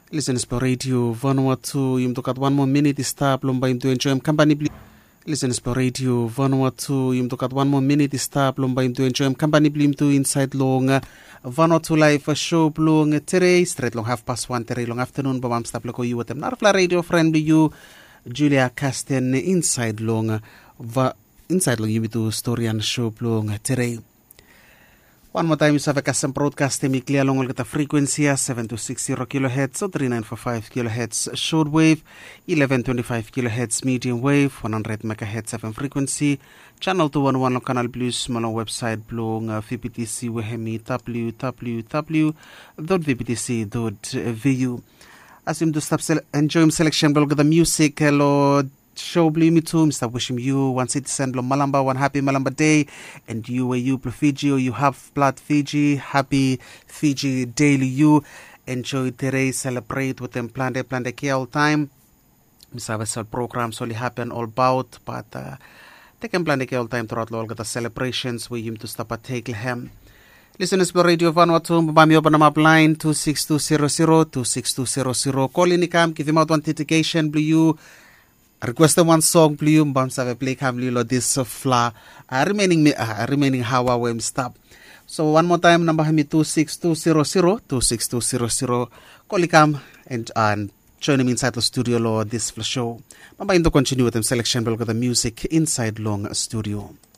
Listeners per radio Vanuatu yumtokat 1 more minute stop lomba to enjoy company. Listeners per radio Vanuatu yumtokat 1 more minute stop lomba to enjoy company blim to inside long Vanuatu live show long today straight long 1:30 today long afternoon babam stop loko you watem narfla radio friend you Julia Casten inside long you to story and show long today. One more time, you have a custom broadcast mi clear along with the frequency 7260 kHz or 3945 kHz shortwave, 1125 kHz medium wave, 100 MHz FM frequency, channel 211 on Canal Plus, malong website blong VPTC wehemi www.vptc.vu. As you do stop enjoy selection blog the music hello show blue me too Mr. wishing you one citizen blom Malamba one happy Malamba day and you Fiji or you have blood Fiji happy Fiji daily you enjoy today celebrate with them plan day all time Mr. Vessel programs only happen all about but they can plan day all time throughout all the celebrations where you to stop at take hem. Listeners per radio Vanuatu babami open up line 26200 call in come give him out one dedication blue you request one song blue bam save play cam lilo this fla remaining how we stop. So one more time number hami 26200 call come and join him inside the studio lo this show. Mamba into continue with them selection the music inside long studio.